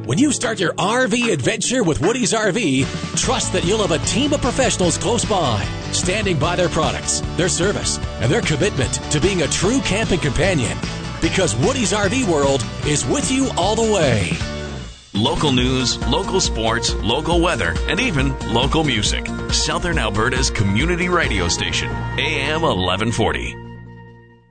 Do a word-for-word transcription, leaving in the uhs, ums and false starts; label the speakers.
Speaker 1: When you start your R V adventure with Woody's R V, trust that you'll have a team of professionals close by, standing by their products, their service, and their commitment to being a true camping companion. Because Woody's R V World is with you all the way.
Speaker 2: Local news, local sports, local weather, and even local music. Southern Alberta's community radio station, A M eleven forty.